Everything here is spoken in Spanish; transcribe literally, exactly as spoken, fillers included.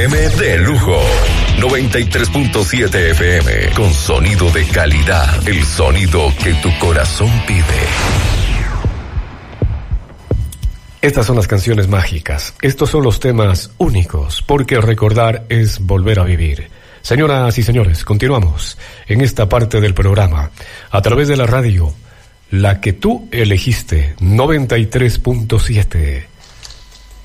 M de lujo. noventa y tres punto siete F M, con sonido de calidad, el sonido que tu corazón pide. Estas son las canciones mágicas, estos son los temas únicos, porque recordar es volver a vivir. Señoras y señores, continuamos en esta parte del programa, a través de la radio, la que tú elegiste, noventa y tres punto siete.